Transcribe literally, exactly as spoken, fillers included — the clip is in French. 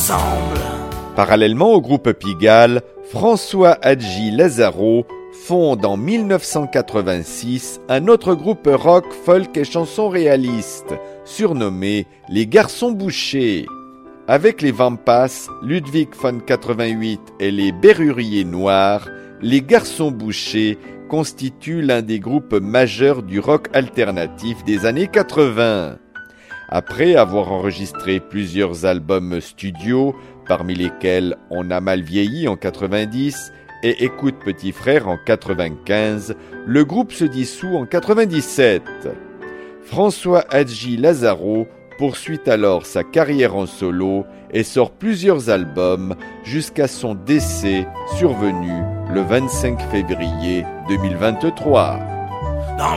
ensemble. Parallèlement au groupe Pigalle, François Hadji Lazaro fonde en mille neuf cent quatre-vingt-six un autre groupe rock, folk et chansons réalistes, surnommé les Garçons Bouchers. Avec les Vampas, Ludwig von quatre-vingt-huit et les Berruriers Noirs, les Garçons Bouchers constituent l'un des groupes majeurs du rock alternatif des années quatre-vingts. Après avoir enregistré plusieurs albums studio, parmi lesquels On a mal vieilli en quatre-vingt-dix et Écoute petit frère en quatre-vingt-quinze, le groupe se dissout en quatre-vingt-dix-sept. François Hadji Lazaro poursuit alors sa carrière en solo et sort plusieurs albums jusqu'à son décès survenu le vingt-cinq février deux mille vingt-trois.